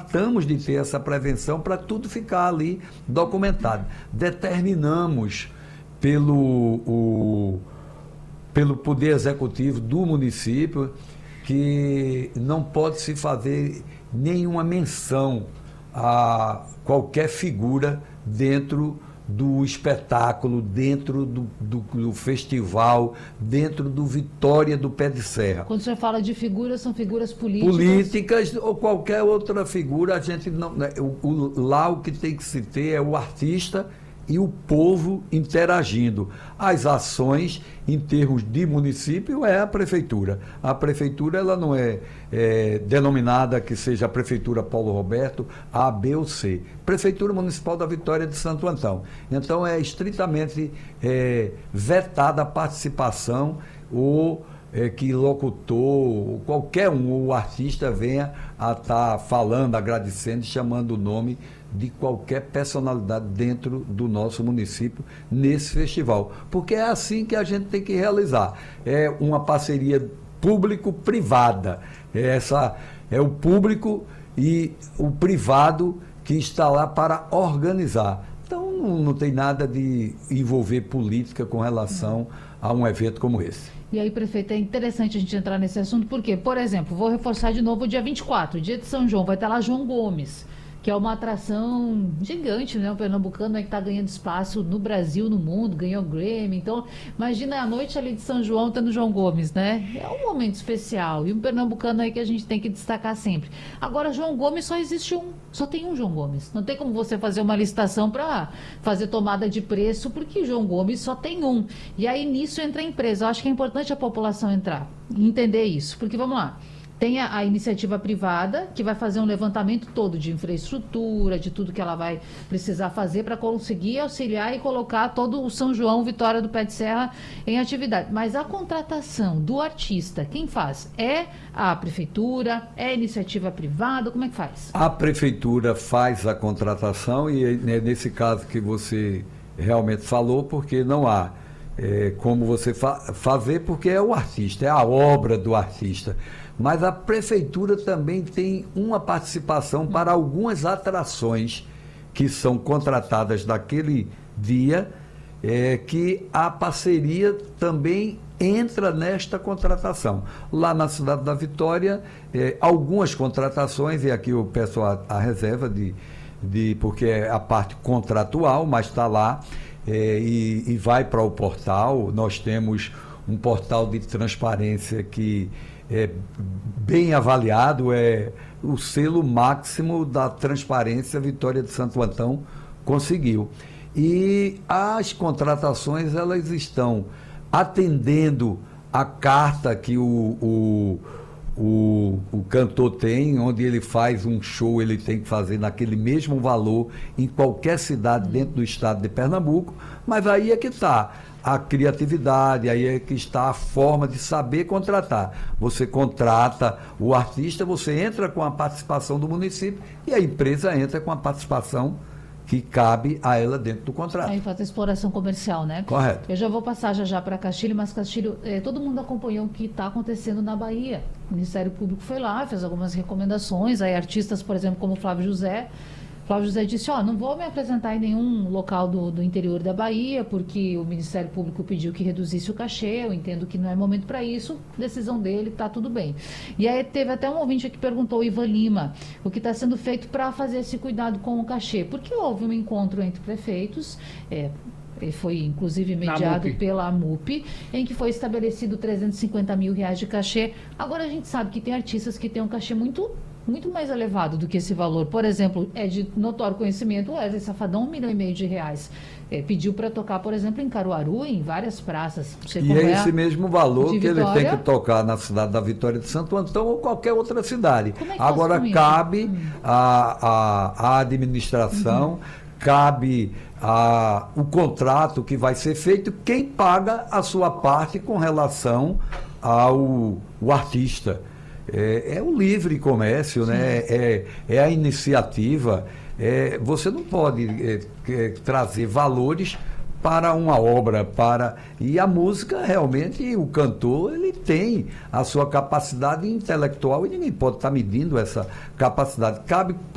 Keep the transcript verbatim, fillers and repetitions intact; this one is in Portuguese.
tratamos de ter essa prevenção para tudo ficar ali documentado. Determinamos pelo, o, pelo Poder Executivo do município que não pode se fazer nenhuma menção a qualquer figura dentro do espetáculo, dentro do, do, do festival, dentro do Vitória do Pé de Serra. Quando o senhor fala de figuras, são figuras políticas? Políticas ou qualquer outra figura, a gente não... Né, o, o, lá o que tem que se ter é o artista e o povo interagindo. As ações, em termos de município, é a prefeitura. A prefeitura ela não é, é denominada que seja a prefeitura Paulo Roberto, A, B ou C. Prefeitura Municipal da Vitória de Santo Antão. Então é estritamente é, vetada a participação ou é, que locutor, qualquer um, o artista venha a estar tá falando, agradecendo, chamando o nome de qualquer personalidade dentro do nosso município nesse festival, porque é assim que a gente tem que realizar, é uma parceria público-privada, é, essa, é o público e o privado que está lá para organizar. Então não, não tem nada de envolver política com relação a um evento como esse. E aí, prefeito, é interessante a gente entrar nesse assunto, porque, por exemplo, vou reforçar de novo o dia vinte e quatro, dia de São João, vai estar lá João Gomes, que é uma atração gigante, né? O pernambucano é que está ganhando espaço no Brasil, no mundo, ganhou Grammy. Então, imagina a noite ali de São João tendo João Gomes, né? É um momento especial. E um pernambucano aí que a gente tem que destacar sempre. Agora, João Gomes só existe um, só tem um João Gomes. Não tem como você fazer uma licitação para fazer tomada de preço, porque João Gomes só tem um. E aí nisso entra a empresa. Eu acho que é importante a população entrar e entender isso. Porque, vamos lá, tem a, a iniciativa privada, que vai fazer um levantamento todo de infraestrutura, de tudo que ela vai precisar fazer para conseguir auxiliar e colocar todo o São João Vitória do Pé de Serra em atividade. Mas a contratação do artista, quem faz? É a prefeitura? É a iniciativa privada? Como é que faz? A prefeitura faz a contratação e é nesse caso que você realmente falou, porque não há é, como você fa- fazer, porque é o artista, é a obra do artista. Mas a prefeitura também tem uma participação para algumas atrações que são contratadas naquele dia, é, que a parceria também entra nesta contratação. Lá na cidade da Vitória, é, algumas contratações, e aqui eu peço a, a reserva, de, de, porque é a parte contratual, mas está lá, é, e, e vai para o portal. Nós temos um portal de transparência que é bem avaliado, é o selo máximo da transparência Vitória de Santo Antão conseguiu. E as contratações, elas estão atendendo a carta que o, o, o, o cantor tem, onde ele faz um show, ele tem que fazer naquele mesmo valor em qualquer cidade dentro do estado de Pernambuco, mas aí é que está a criatividade, aí é que está a forma de saber contratar. Você contrata o artista, você entra com a participação do município e a empresa entra com a participação que cabe a ela dentro do contrato. Aí faz a exploração comercial, né? Correto. Eu já vou passar já já para Castilho, mas Castilho, eh, todo mundo acompanhou o que está acontecendo na Bahia. O Ministério Público foi lá, fez algumas recomendações, aí artistas, por exemplo, como Flávio José, Flávio José disse, ó, oh, não vou me apresentar em nenhum local do, do interior da Bahia, porque o Ministério Público pediu que reduzisse o cachê, eu entendo que não é momento para isso, decisão dele, tá tudo bem. E aí teve até um ouvinte que perguntou, o Ivan Lima, o que está sendo feito para fazer esse cuidado com o cachê, porque houve um encontro entre prefeitos, é, ele foi inclusive mediado pela MUP, em que foi estabelecido trezentos e cinquenta mil reais de cachê. Agora a gente sabe que tem artistas que têm um cachê muito muito mais elevado do que esse valor. Por exemplo, é de notório conhecimento, o Wesley Safadão, um milhão e meio de reais. É, pediu para tocar, por exemplo, em Caruaru, em várias praças. Você e é esse mesmo valor que Vitória, ele tem que tocar na cidade da Vitória de Santo Antão ou qualquer outra cidade. Como é que Agora faz com cabe isso? a, a, a administração, uhum. cabe a, o contrato que vai ser feito, quem paga a sua parte com relação ao o artista. É, é o livre comércio, né? é, é a iniciativa. É, você não pode é, é, trazer valores para uma obra, para e a música realmente, o cantor, ele tem a sua capacidade intelectual e ninguém pode estar medindo essa capacidade. Cabe